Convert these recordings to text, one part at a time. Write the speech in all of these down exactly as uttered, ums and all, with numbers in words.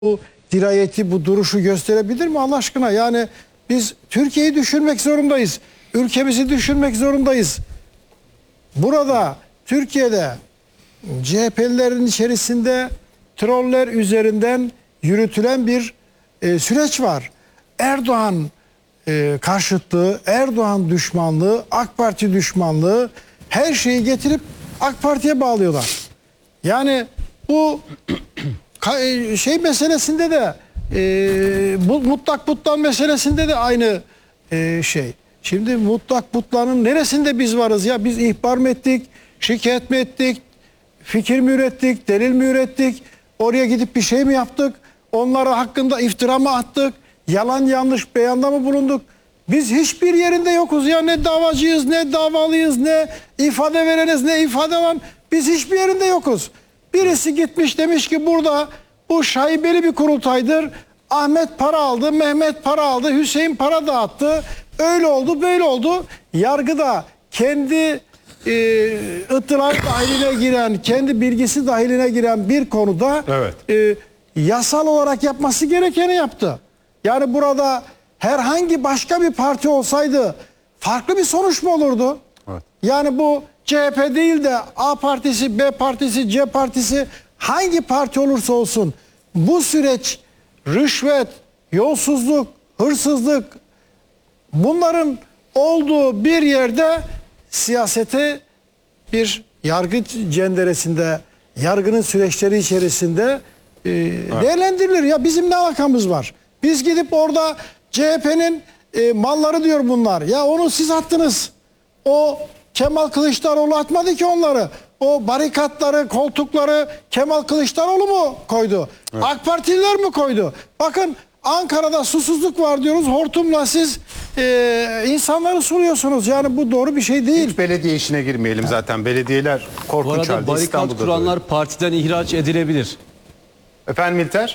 bu dirayeti, bu duruşu gösterebilir mi Allah aşkına? Yani biz Türkiye'yi düşünmek zorundayız. Ülkemizi düşünmek zorundayız. Burada, Türkiye'de C H P'lilerin içerisinde troller üzerinden yürütülen bir e, süreç var. Erdoğan e, karşıtlığı, Erdoğan düşmanlığı, AK Parti düşmanlığı, her şeyi getirip AK Parti'ye bağlıyorlar. Yani bu şey meselesinde de e, bu mutlak butlan meselesinde de aynı e, şey. Şimdi mutlak butlanın neresinde biz varız ya? Biz ihbar mı ettik, şikayet mi ettik, fikir mi ürettik, delil mi ürettik, oraya gidip bir şey mi yaptık, onlara hakkında iftira mı attık, yalan yanlış beyanda mı bulunduk? Biz hiçbir yerinde yokuz ya, ne davacıyız, ne davalıyız, ne ifade vereniz, ne ifade alan, biz hiçbir yerinde yokuz. Birisi gitmiş demiş ki burada bu şaibeli bir kurultaydır. Ahmet para aldı, Mehmet para aldı, Hüseyin para dağıttı. Öyle oldu, böyle oldu. Yargıda kendi e, ıtılar dahiline giren, kendi bilgisi dahiline giren bir konuda evet. e, yasal olarak yapması gerekeni yaptı. Yani burada herhangi başka bir parti olsaydı farklı bir sonuç mu olurdu? Evet. Yani bu C H P değil de A partisi, B partisi, C partisi, hangi parti olursa olsun bu süreç rüşvet, yolsuzluk, hırsızlık, bunların olduğu bir yerde siyasete bir yargı cenderesinde, yargının süreçleri içerisinde e, evet. değerlendirilir. Ya bizim ne alakamız var? Biz gidip orada C H P'nin e, malları diyor bunlar. Ya onu siz attınız. O Kemal Kılıçdaroğlu atmadı ki onları. O barikatları, koltukları Kemal Kılıçdaroğlu mu koydu? Evet. AK Partililer mi koydu? Bakın Ankara'da susuzluk var diyoruz. Hortumla siz e, insanları suluyorsunuz. Yani bu doğru bir şey değil. Hiç belediye işine girmeyelim zaten. Belediyeler korkunç halde. Bu arada barikat kuranlar böyle. partiden ihraç edilebilir. Efendim İlter?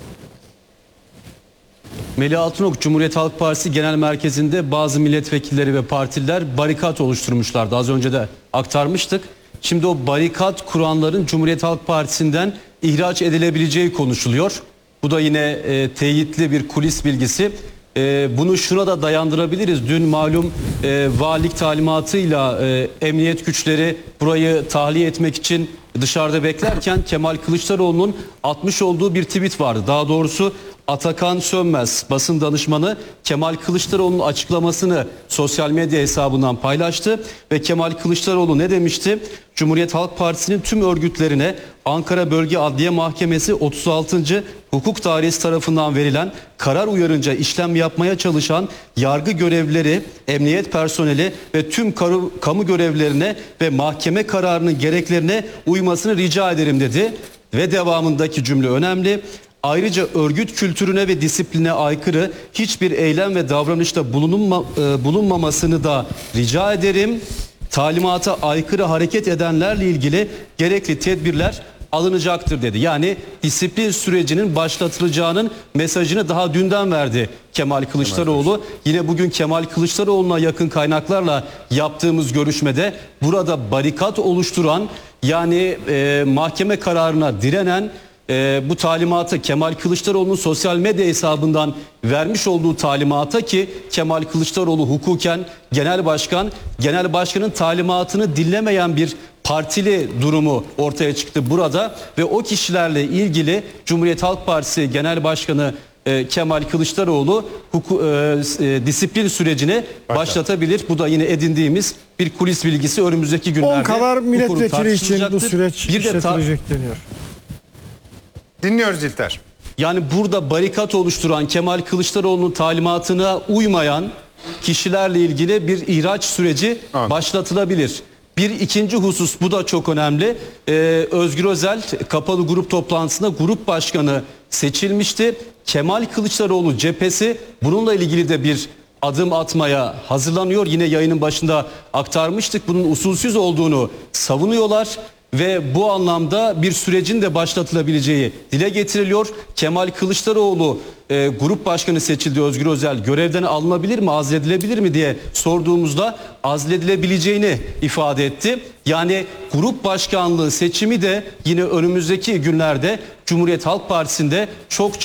Melih Altınok, Cumhuriyet Halk Partisi Genel Merkezi'nde bazı milletvekilleri ve partililer barikat oluşturmuşlardı. Az önce de aktarmıştık. Şimdi o barikat kuranların Cumhuriyet Halk Partisi'nden ihraç edilebileceği konuşuluyor. Bu da yine e, teyitli bir kulis bilgisi. E, bunu şuna da dayandırabiliriz. Dün malum e, valilik talimatıyla e, emniyet güçleri burayı tahliye etmek için dışarıda beklerken Kemal Kılıçdaroğlu'nun atmış olduğu bir tweet vardı. Daha doğrusu Atakan Sönmez basın danışmanı Kemal Kılıçdaroğlu'nun açıklamasını sosyal medya hesabından paylaştı ve Kemal Kılıçdaroğlu ne demişti? Cumhuriyet Halk Partisi'nin tüm örgütlerine Ankara Bölge Adliye Mahkemesi otuz altıncı Hukuk Dairesi tarafından verilen karar uyarınca işlem yapmaya çalışan yargı görevlileri, emniyet personeli ve tüm kamu görevlilerine ve mahkeme kararının gereklerine uymasını rica ederim dedi. Ve devamındaki cümle önemli. Ayrıca örgüt kültürüne ve disipline aykırı hiçbir eylem ve davranışta bulunma, e, bulunmamasını da rica ederim. Talimata aykırı hareket edenlerle ilgili gerekli tedbirler alınacaktır dedi. Yani disiplin sürecinin başlatılacağının mesajını daha dünden verdi Kemal Kılıçdaroğlu. Yine bugün Kemal Kılıçdaroğlu'na yakın kaynaklarla yaptığımız görüşmede burada barikat oluşturan, yani e, mahkeme kararına direnen, e, bu talimatı Kemal Kılıçdaroğlu'nun sosyal medya hesabından vermiş olduğu talimata, ki Kemal Kılıçdaroğlu hukuken genel başkan, genel başkanın talimatını dinlemeyen bir partili durumu ortaya çıktı burada ve o kişilerle ilgili Cumhuriyet Halk Partisi Genel Başkanı e, Kemal Kılıçdaroğlu huku, e, e, disiplin sürecini Başla. başlatabilir. Bu da yine edindiğimiz bir kulis bilgisi. Önümüzdeki günlerde on kadar milletvekili için bu süreç bir de işletilecek deniyor. Dinliyoruz İlter. Yani burada barikat oluşturan, Kemal Kılıçdaroğlu'nun talimatına uymayan kişilerle ilgili bir ihraç süreci Anladım. başlatılabilir. Bir ikinci husus, bu da çok önemli. Ee, Özgür Özel kapalı grup toplantısında grup başkanı seçilmişti. Kemal Kılıçdaroğlu cephesi bununla ilgili de bir adım atmaya hazırlanıyor. Yine yayının başında aktarmıştık. Bunun usulsüz olduğunu savunuyorlar. ve bu anlamda bir sürecin de başlatılabileceği dile getiriliyor. Kemal Kılıçdaroğlu e, grup başkanı seçildi, Özgür Özel görevden alınabilir mi, azledilebilir mi diye sorduğumuzda azledilebileceğini ifade etti. Yani grup başkanlığı seçimi de yine önümüzdeki günlerde Cumhuriyet Halk Partisi'nde çok